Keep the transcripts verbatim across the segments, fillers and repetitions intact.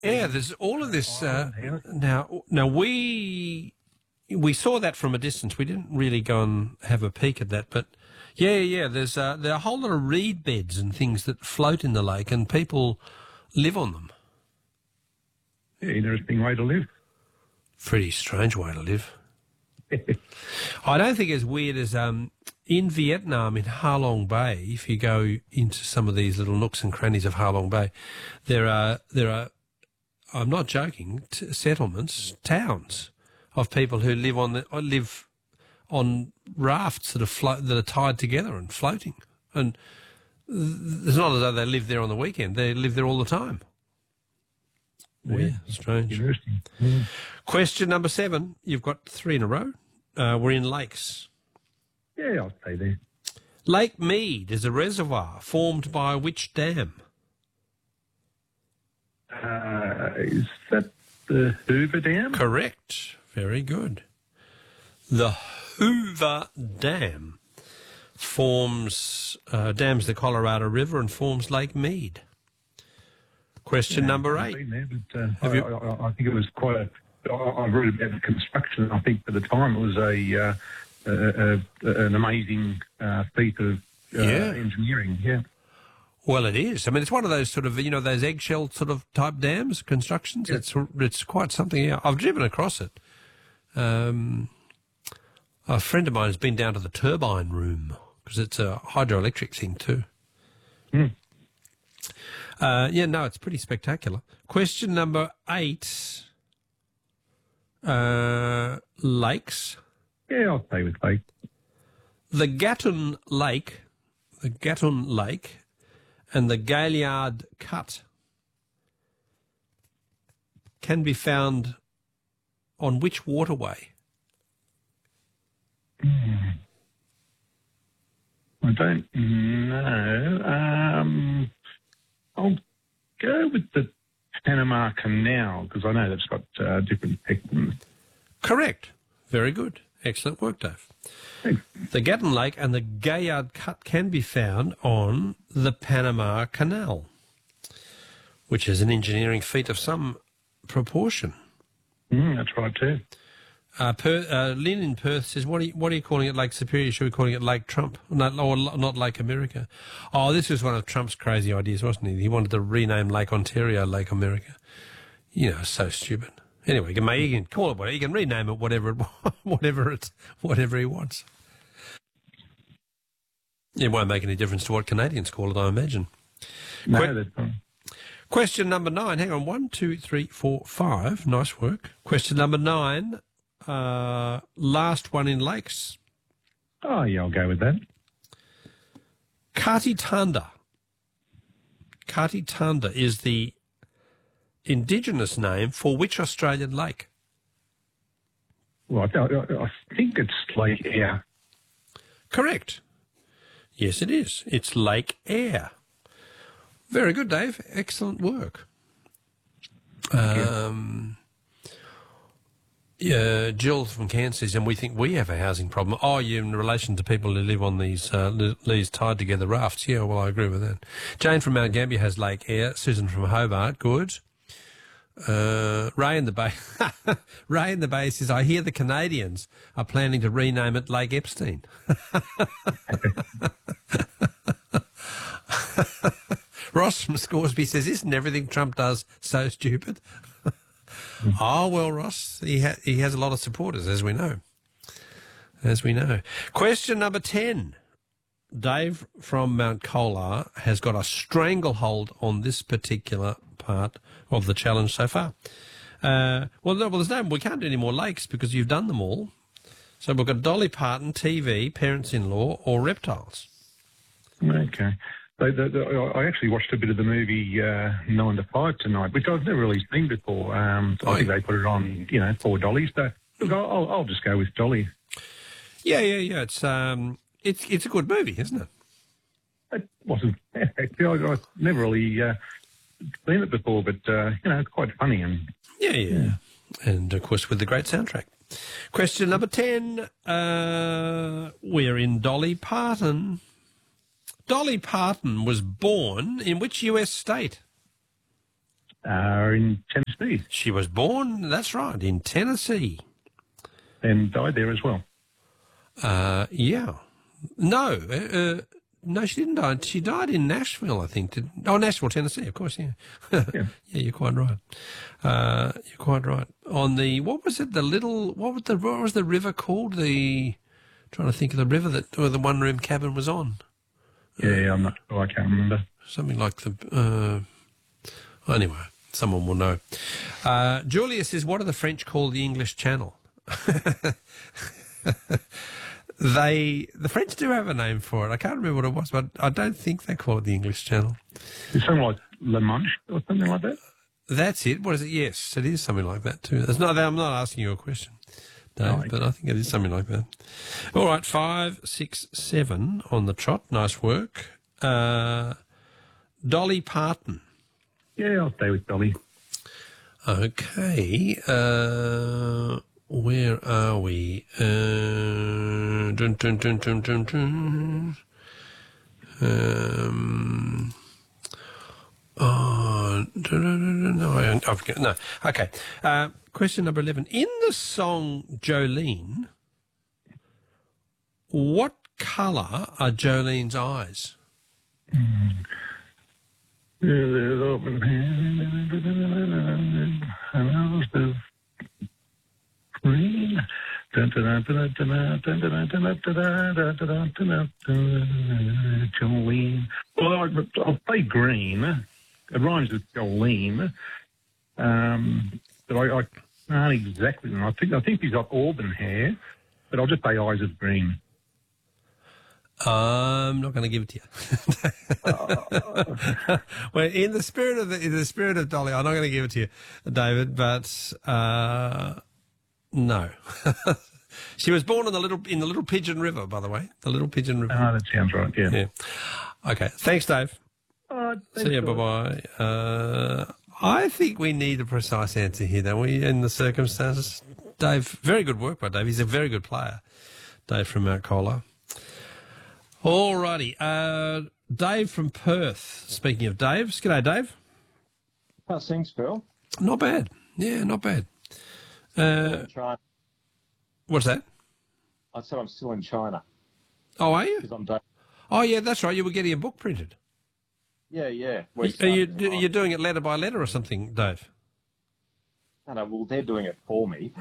Yeah, there's all of this uh, now. Now we we saw that from a distance. We didn't really go and have a peek at that, but yeah, yeah. There's uh, there are a whole lot of reed beds and things that float in the lake, and people live on them. Yeah, interesting way to live. Pretty strange way to live. I don't think as weird as um, in Vietnam, in Ha Long Bay. If you go into some of these little nooks and crannies of Ha Long Bay, there are there are. I'm not joking. T- settlements, towns of people who live on the live on rafts that are flo- that are tied together and floating. And it's not as though they live there on the weekend. They live there all the time. Weird, yeah, strange. Interesting. Yeah. Question number seven. You've got three in a row. Uh, we're in lakes. Yeah, I'll stay there. Lake Mead is a reservoir formed by which dam? Uh, is that the Hoover Dam? Correct. Very good. The Hoover Dam forms, uh, dams the Colorado River and forms Lake Mead. Question yeah, number I've eight. been there, but, uh, Have I, you... I, I think it was quite a... I, I've read about the construction. I think at the time it was a, uh, a, a an amazing uh, feat of uh, yeah. engineering. Yeah. Well, it is. I mean, it's one of those sort of, you know, those eggshell sort of type dams, constructions. Yeah. It's it's quite something. Yeah, I've driven across it. Um, a friend of mine has been down to the turbine room because it's a hydroelectric thing too. Mm. Uh, yeah, no, it's pretty spectacular. Question number eight. Uh, lakes. Yeah, I'll stay with lake. The Gatun Lake, the Gatun Lake, and the Gaillard Cut can be found on which waterway? Mm. I don't know. Um, I'll go with the Panama Canal because I know that's got uh, different sections. Correct. Very good. Excellent work, Dave. Thanks. The Gatun Lake and the Gaillard Cut can be found on the Panama Canal, which is an engineering feat of some proportion. Mm, that's right too. Uh, per, uh, Lynn in Perth says, what are, you, what are you calling it, Lake Superior? Should we be calling it Lake Trump? Not, or not Lake America? Oh, this was one of Trump's crazy ideas, wasn't he? He wanted to rename Lake Ontario Lake America. You know, so stupid. Anyway, you can, make, you can call it whatever. You can rename it whatever it, whatever it's, whatever he wants. It won't make any difference to what Canadians call it, I imagine. No, que- that's fine. Question number nine. Hang on. One, two, three, four, five. Nice work. Question number nine. Uh, last one in lakes. Oh, yeah, I'll go with that. Katitanda. Katitanda is the indigenous name for which Australian lake? Well, I, I, I think it's Lake Eyre. Correct. Yes, it is. It's Lake Eyre. Very good, Dave. Excellent work. Um, yeah, Jill from Cairns says, and we think we have a housing problem. Oh, you in relation to people who live on these uh, li- these tied together rafts. Yeah, well, I agree with that. Jane from Mount Gambier has Lake Eyre. Susan from Hobart, good. Uh, Ray in the Bay. Ray in the Bay says, I hear the Canadians are planning to rename it Lake Epstein. Ross from Scoresby says, isn't everything Trump does so stupid? Oh, well, Ross, he, ha- he has a lot of supporters, as we know. As we know. Question number ten. Dave from Mount Kolar has got a stranglehold on this particular part of the challenge so far. Uh, well, no, well, there's no, we can't do any more lakes because you've done them all. So we've got Dolly Parton, T V, parents-in-law, or reptiles. Okay. They, they, they, I actually watched a bit of the movie uh, Nine to Five tonight, which I've never really seen before. Um, so I think they put it on, you know, for Dolly. So look, I'll, I'll just go with Dolly. Yeah, yeah, yeah. It's um, it's it's a good movie, isn't it? It wasn't. Actually, I, I've never really uh, seen it before, but uh, you know, it's quite funny and yeah, yeah, yeah, and of course with the great soundtrack. Question number ten. Uh, we're in Dolly Parton. Dolly Parton was born in which U S state? uh, in Tennessee. She was born, that's right, in Tennessee. And died there as well. Uh, yeah. No, uh, no, she didn't die. She died in Nashville, I think. Did, oh, Nashville, Tennessee, of course, yeah. yeah. Yeah, you're quite right. Uh, you're quite right. On the, what was it, the little, what was the, what was the river called? The, trying to think of the river that where the one-room cabin was on. Yeah, I'm not sure. I can't remember. Something like the, uh, anyway, someone will know. Uh, Julia says, what do the French call the English Channel? They, the French do have a name for it. I can't remember what it was, but I don't think they call it the English Channel. It's something like La Manche or something like that? That's it. What is it? Yes, it is something like that too. There's no, I'm not asking you a question, Dave, oh, but I think it is something like that. All right, five, six, seven on the trot. Nice work. Uh, Dolly Parton. Yeah, I'll stay with Dolly. Okay. Uh... Where are we? Uh, dun, dun, dun, dun, dun, dun. Um, oh, dun, dun, dun, dun, no, I, I forget. No. Okay. Uh, question number eleven. In the song Jolene, what colour are Jolene's eyes? Mm. Green. Jolene. Well, I'll, I'll say green. It rhymes with Jolene. Um, but I, I can't exactly. I think I think he's got auburn hair, but I'll just say eyes of green. I'm not going to give it to you. Well, in the spirit of the in the spirit of Dolly, I'm not going to give it to you, David. But. Uh, No, she was born in the little in the Little Pigeon River, by the way. The Little Pigeon River. Oh, that sounds right. Yeah. Yeah. Okay. Thanks, Dave. Uh, thanks, See you. Bye bye. Uh, I think we need a precise answer here, don't we? In the circumstances, Dave. Very good work by Dave. He's a very good player, Dave from Mount Colah. All righty. Uh, Dave from Perth. Speaking of Dave's, g'day, Dave. How's things, Phil? Not bad. Yeah, not bad. Uh, China. What's that? I said I'm still in China. Oh, are you? I'm Dave. Oh, yeah, that's right. You were getting a book printed. Yeah, yeah. Are you are you doing it letter by letter or something, Dave? No, no. Well, they're doing it for me.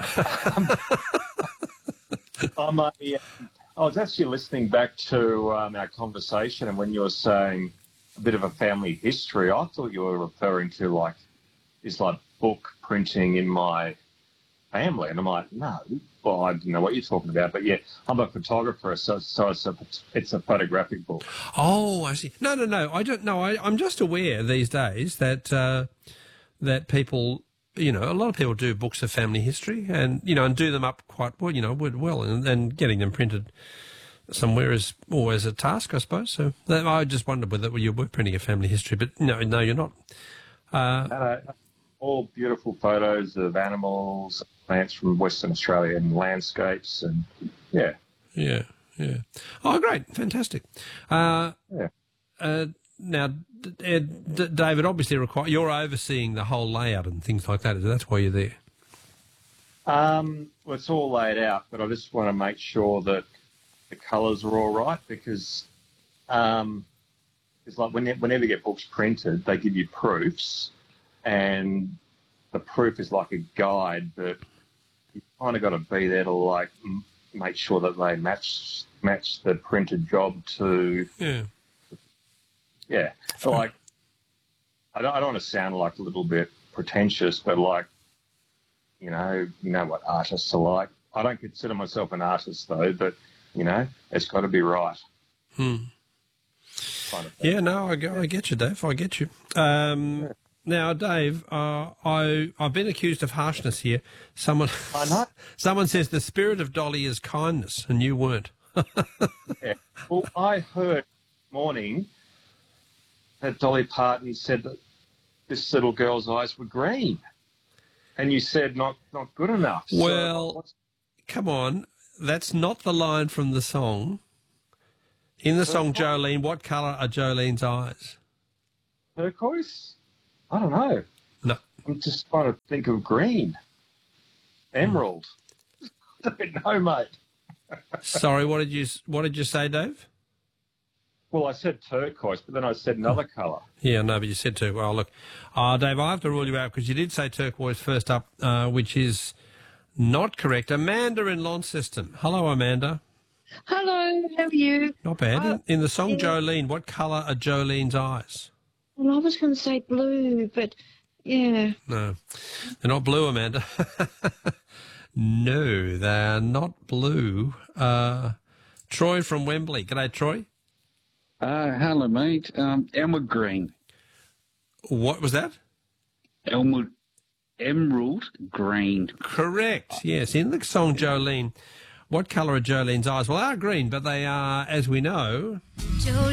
I'm a, I was actually listening back to um, our conversation, and when you were saying a bit of a family history, I thought you were referring to like this like book printing in my family, and I'm like, no, well, I didn't know what you're talking about, but yeah, I'm a photographer, so so it's a it's a photographic book. Oh, I see. No, no, no, I don't know. I, I'm just aware these days that uh, that people, you know, a lot of people do books of family history, and you know, and do them up quite well, you know, well, and, and getting them printed somewhere is always a task, I suppose. So that, I just wondered whether you were printing a family history, but no, no, you're not. Uh, uh, all beautiful photos of animals, plants from Western Australia, and landscapes, and yeah, yeah, yeah. Oh, great, fantastic. Uh, yeah. Uh, now, D- D- David, obviously, require you're overseeing the whole layout and things like that. That's why you're there. Um, well, it's all laid out, but I just want to make sure that the colours are all right, because um, it's like when, whenever you get books printed, they give you proofs, and the proof is like a guide, but you kind of got to be there to like m- make sure that they match match the printed job to. Yeah. Yeah. So like, I don't, I don't want to sound like a little bit pretentious, but like, you know, you know what artists are like. I don't consider myself an artist though, but you know, it's got to be right. Hmm. Kind of yeah, no, I, I get you, Dave. I get you. Um, yeah. Now, Dave, uh, I I've been accused of harshness here. Someone, I know. Someone says the spirit of Dolly is kindness, and you weren't. Yeah. Well, I heard this morning that Dolly Parton said that this little girl's eyes were green, and you said not not good enough. Well, so, come on, that's not the line from the song. In the song Jolene, what colour are Jolene's eyes? Turquoise? I don't know. No. I'm just trying to think of green. Emerald. I don't know, mate. Sorry, what did you what did you say, Dave? Well, I said turquoise, but then I said another colour. Yeah, no, but you said turquoise. Well, look, uh, Dave, I have to rule you out because you did say turquoise first up, uh, which is not correct. Amanda in Launceston. Hello, Amanda. Hello, how are you? Not bad. Uh, in the song yeah. Jolene, what colour are Jolene's eyes? Well, I was going to say blue, but yeah. No, they're not blue, Amanda. No, they are not blue. Uh, Troy from Wembley. G'day, Troy. Uh, hello, mate. Um, emerald green. What was that? Emerald, emerald green. Correct. Yes, in the song Jolene, what colour are Jolene's eyes? Well, they are green, but they are, as we know...